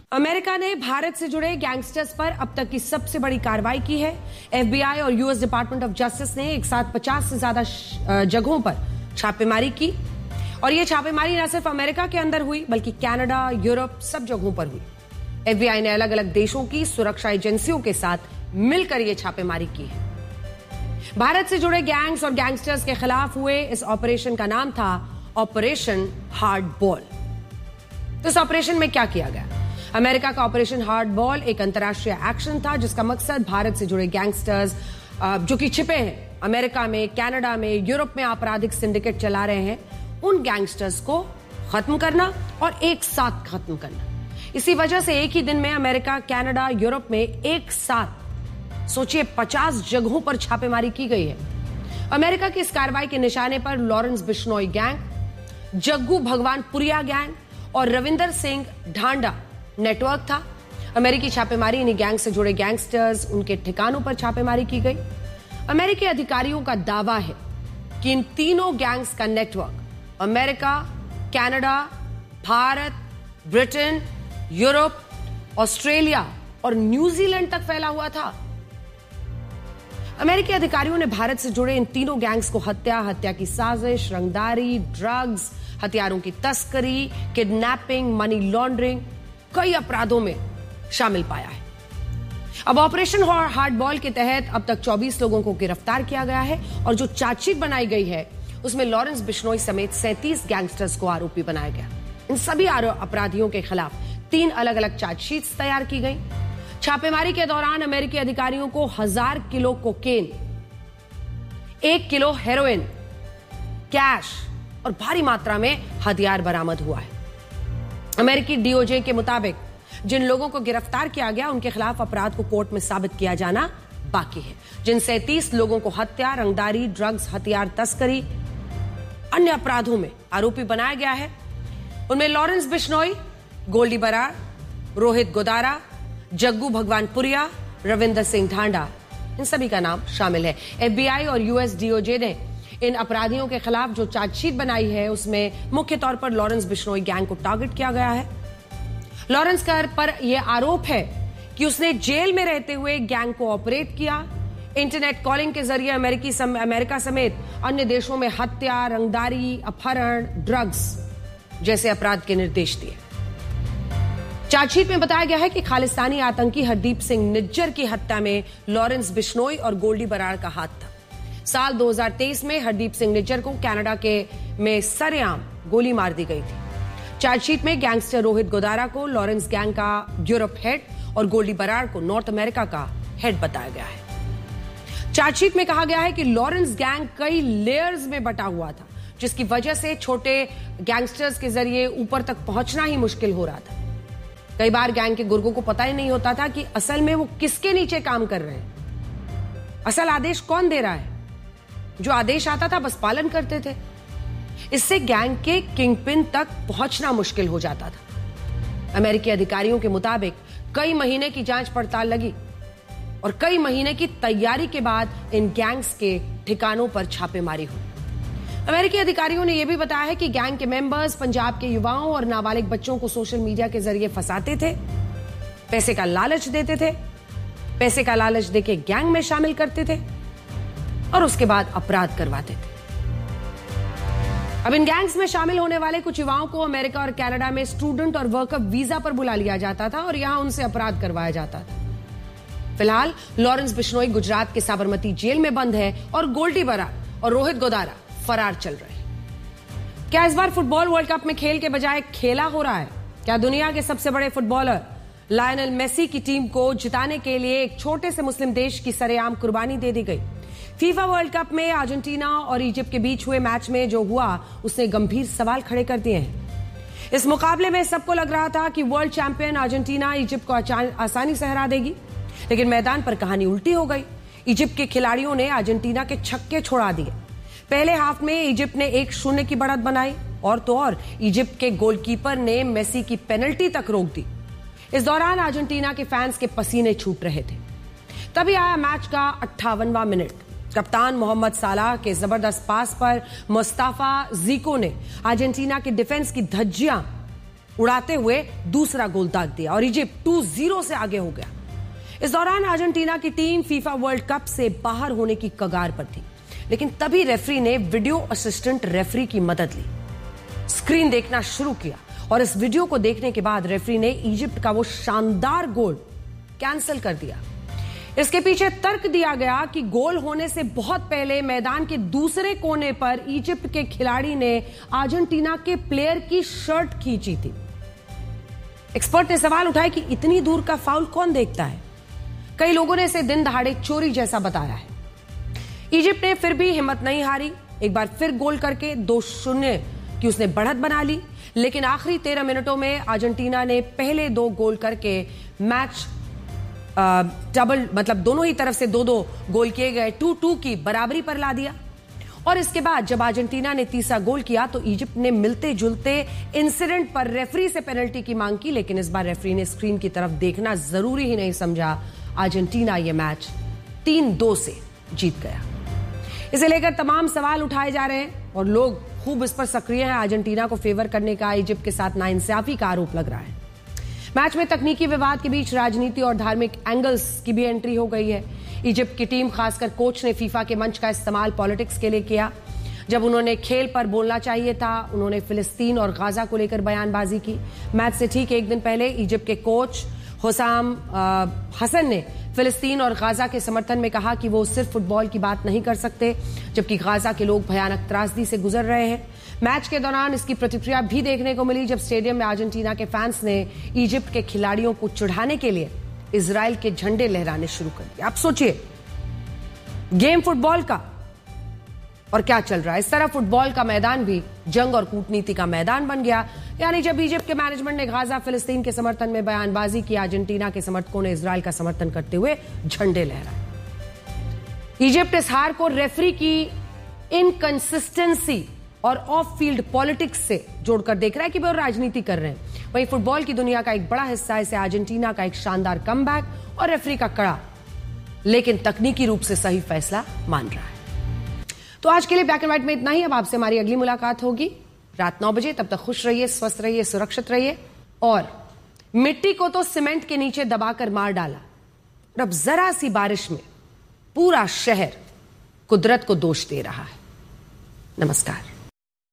America ने भारत से जुड़े गैंगस्टर्स पर अब तक की सबसे बड़ी कार्रवाई की है। एफबीआई और यूएस डिपार्टमेंट ऑफ जस्टिस ने एक साथ 50 से ज्यादा जगहों पर छापेमारी की और यह छापेमारी न सिर्फ अमेरिका के अंदर हुई बल्कि कनाडा, यूरोप, सब जगहों पर हुई। एफबीआई ने अलग अलग देशों की सुरक्षा एजेंसियों के साथ मिलकर यह छापेमारी की है। भारत से जुड़े गैंग्स और गैंगस्टर्स के खिलाफ हुए इस ऑपरेशन का नाम था ऑपरेशन हार्ड बॉल। तो इस ऑपरेशन में क्या किया गया? अमेरिका का ऑपरेशन हार्ड बॉल एक अंतर्राष्ट्रीय एक्शन था जिसका मकसद भारत से जुड़े गैंगस्टर्स जो कि छिपे हैं अमेरिका में, कनाडा में, यूरोप में आपराधिक सिंडिकेट चला रहे हैं, उन गैंगस्टर्स को खत्म करना और एक साथ खत्म करना। इसी वजह से एक ही दिन में अमेरिका, कनाडा, यूरोप में एक साथ सोचिए 50 जगहों पर छापेमारी की गई है। अमेरिका की इस कार्रवाई के निशाने पर Lawrence Bishnoi gang, Jaggu Bhagwanpuria gang और रविंदर सिंह ढांडा नेटवर्क था। अमेरिकी छापेमारी इन्हीं गैंग से जुड़े गैंगस्टर्स, उनके ठिकानों पर छापेमारी की गई। अमेरिकी अधिकारियों का दावा है कि इन तीनों गैंग्स का network America, Canada, Bharat, Britain, Europe, Australia और न्यूजीलैंड तक फैला हुआ था। अमेरिकी अधिकारियों ने भारत से जुड़े इन तीनों गैंग्स को हत्या की साजिश, रंगदारी, ड्रग्स, हथियारों की तस्करी, किडनैपिंग, मनी लॉन्ड्रिंग, कई अपराधों में शामिल पाया है। अब ऑपरेशन हार्ड बॉल के तहत अब तक 24 लोगों को गिरफ्तार किया गया है और जो चार्जशीट बनाई गई है उसमें लॉरेंस बिश्नोई समेत 37 गैंगस्टर्स को आरोपी बनाया गया। इन सभी अपराधियों के खिलाफ 3 अलग अलग चार्जशीट्स तैयार की गई। छापेमारी के दौरान अमेरिकी अधिकारियों को 1000 kilo cocaine, 1 kilo heroin, cash और भारी मात्रा में हथियार बरामद हुआ है। अमेरिकी डीओजे के मुताबिक जिन लोगों को गिरफ्तार किया गया उनके खिलाफ अपराध को कोर्ट में साबित किया जाना बाकी है। जिन 37 लोगों को हत्या, रंगदारी, ड्रग्स, हथियार तस्करी, अन्य अपराधों में आरोपी बनाया गया है, उनमें लॉरेंस बिश्नोई, गोल्डी बरार, रोहित गोदारा, जग्गू भगवानपुरिया, रविंदर सिंह ढांडा, इन सभी का नाम शामिल है। एफबीआई और यूएस डीओजे ने इन अपराधियों के खिलाफ जो चार्जशीट बनाई है उसमें मुख्य तौर पर लॉरेंस बिश्नोई गैंग को टारगेट किया गया है। लॉरेंस पर यह आरोप है कि उसने जेल में रहते हुए गैंग को ऑपरेट किया, इंटरनेट कॉलिंग के जरिए अमेरिका समेत अन्य देशों में हत्या, रंगदारी, अपहरण, ड्रग्स जैसे अपराध के निर्देश दिए। चार्जशीट में बताया गया है कि खालिस्तानी आतंकी हरदीप सिंह निज्जर की हत्या में लॉरेंस बिश्नोई और गोल्डी बरार का हाथ था। साल 2023 में हरदीप सिंह निज्जर को कनाडा में सरेआम गोली मार दी गई थी। चार्जशीट में गैंगस्टर रोहित गोदारा को लॉरेंस गैंग का यूरोप हेड और गोल्डी बरार को नॉर्थ अमेरिका का हेड बताया गया है। चार्जशीट में कहा गया है कि लॉरेंस गैंग कई लेयर्स में बटा हुआ था जिसकी वजह से छोटे गैंगस्टर्स के जरिए ऊपर तक पहुंचना ही मुश्किल हो रहा था। कई बार गैंग के गुर्गों को पता ही नहीं होता था कि असल में वो किसके नीचे काम कर रहे हैं, असल आदेश कौन दे रहा है। जो आदेश आता था बस पालन करते थे। इससे गैंग के किंगपिन तक पहुंचना मुश्किल हो जाता था। अमेरिकी अधिकारियों के मुताबिक कई महीने की जांच पड़ताल लगी और कई महीने की तैयारी के बाद इन गैंग्स के ठिकानों पर छापेमारी हुई। अमेरिकी अधिकारियों ने यह भी बताया है कि गैंग के मेंबर्स पंजाब के युवाओं और नाबालिग बच्चों को सोशल मीडिया के जरिए फंसाते थे, पैसे का लालच देते थे, पैसे का लालच देके गैंग में शामिल करते थे और उसके बाद अपराध करवाते थे। अब इन गैंग्स में शामिल होने वाले कुछ युवाओं को अमेरिका और कनाडा में स्टूडेंट और वर्कर वीजा पर बुला लिया जाता था और यहां उनसे अपराध करवाया जाता था। फिलहाल लॉरेंस बिश्नोई गुजरात के साबरमती जेल में बंद है और गोल्डी बरार और रोहित गोदारा फरार चल रहे हैं। क्या इस बार फुटबॉल वर्ल्ड कप में खेल के बजाय खेला हो रहा है? क्या दुनिया के सबसे बड़े फुटबॉलर लायनल मेसी की टीम को जिताने के लिए एक छोटे से मुस्लिम देश की सरेआम कुर्बानी दे दी गई? फीफा वर्ल्ड कप में अर्जेंटीना और इजिप्ट के बीच हुए मैच में जो हुआ उसने गंभीर सवाल खड़े कर दिए हैं। इस मुकाबले में सबको लग रहा था कि वर्ल्ड चैंपियन अर्जेंटीना इजिप्ट को आसानी से हरा देगी, लेकिन मैदान पर कहानी उल्टी हो गई। इजिप्ट के खिलाड़ियों ने अर्जेंटीना के छक्के छोड़ा दिए। पहले हाफ में इजिप्ट ने 1-0 की बढ़त बनाई और तो और इजिप्ट के गोलकीपर ने मेसी की पेनल्टी तक रोक दी। इस दौरान अर्जेंटीना के फैंस के पसीने छूट रहे थे। तभी आया मैच का 58वां मिनट। कप्तान मोहम्मद सालाह के जबरदस्त पास पर मुस्ताफा जीको ने अर्जेंटीना के डिफेंस की धज्जियां उड़ाते हुए दूसरा गोल दाग दिया और इजिप्ट 2-0 से आगे हो गया। इस दौरान अर्जेंटीना की टीम फीफा वर्ल्ड कप से बाहर होने की कगार पर थी, लेकिन तभी रेफरी ने वीडियो असिस्टेंट रेफरी की मदद ली, स्क्रीन देखना शुरू किया और इस वीडियो को देखने के बाद रेफरी ने इजिप्ट का वो शानदार गोल कैंसिल कर दिया। इसके पीछे तर्क दिया गया कि गोल होने से बहुत पहले मैदान के दूसरे कोने पर इजिप्ट के खिलाड़ी ने अर्जेंटीना के प्लेयर की शर्ट खींची थी। एक्सपर्ट ने सवाल उठाया कि इतनी दूर का फाउल कौन देखता है। कई लोगों ने इसे दिन दहाड़े चोरी जैसा बताया है। इजिप्ट ने फिर भी हिम्मत नहीं हारी, एक बार फिर गोल करके 2-0 की उसने बढ़त बना ली, लेकिन आखिरी 13 मिनटों में अर्जेंटीना ने पहले 2 गोल करके मैच डबल मतलब दोनों ही तरफ से 2-2 गोल किए गए 2-2 की बराबरी पर ला दिया। और इसके बाद जब अर्जेंटीना ने तीसरा गोल किया तो इजिप्ट ने मिलते जुलते इंसिडेंट पर रेफरी से पेनल्टी की मांग की, लेकिन इस बार रेफरी ने स्क्रीन की तरफ देखना जरूरी ही नहीं समझा। अर्जेंटीना यह मैच 3-2 से जीत गया। इसे लेकर तमाम सवाल उठाए जा रहे हैं और लोग खूब इस पर सक्रिय हैं। अर्जेंटीना को फेवर करने का इजिप्ट के साथ नाइंसाफी का आरोप लग रहा है। मैच में तकनीकी विवाद के बीच राजनीति और धार्मिक एंगल्स की भी एंट्री हो गई है। इजिप्ट की टीम, खासकर कोच ने फीफा के मंच का इस्तेमाल पॉलिटिक्स के लिए किया। जब उन्होंने खेल पर बोलना चाहिए था, उन्होंने फिलिस्तीन और गाजा को लेकर बयानबाजी की। मैच से ठीक एक दिन पहले इजिप्ट के कोच हुसाम हसन ने फिलिस्तीन और गाजा के समर्थन में कहा कि वो सिर्फ फुटबॉल की बात नहीं कर सकते, जबकि गाजा के लोग भयानक त्रासदी से गुजर रहे हैं। मैच के दौरान इसकी प्रतिक्रिया भी देखने को मिली जब स्टेडियम में अर्जेंटीना के फैंस ने इजिप्ट के खिलाड़ियों को चिढ़ाने के लिए इजराइल के झंडे लहराने शुरू कर दिए। आप सोचिए, गेम फुटबॉल का और क्या चल रहा है। इस तरह फुटबॉल का मैदान भी जंग और कूटनीति का मैदान बन गया। यानी जब इजिप्ट के मैनेजमेंट ने गाजा फिलिस्तीन के समर्थन में बयानबाजी की, अर्जेंटीना के समर्थकों ने इजराइल का समर्थन करते हुए झंडे लहराए। इजिप्ट इस हार को रेफरी की इनकंसिस्टेंसी और ऑफ फील्ड पॉलिटिक्स से जोड़कर देख रहा है कि वो राजनीति कर रहे हैं। वहीं फुटबॉल की दुनिया का एक बड़ा हिस्सा इसे अर्जेंटीना का एक शानदार कमबैक और रेफरी का कड़ा लेकिन तकनीकी रूप से सही फैसला मान रहा है। तो आज के लिए ब्लैक एंड व्हाइट में इतना ही। अब आपसे हमारी अगली मुलाकात होगी रात 9 बजे। तब तक खुश रहिए, स्वस्थ रहिए, सुरक्षित रहिए। और मिट्टी को तो सीमेंट के नीचे दबाकर मार डाला, और अब जरा सी बारिश में पूरा शहर कुदरत को दोष दे रहा है। नमस्कार।